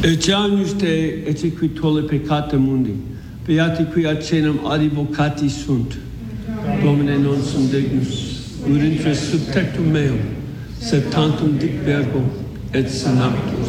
Et agnus te, et qui tolle peccata mundi, beati qui acenam advocati sunt, Domine non sum dignus, urintre sub tectum meum, sed tantum dic verbo, et senatus.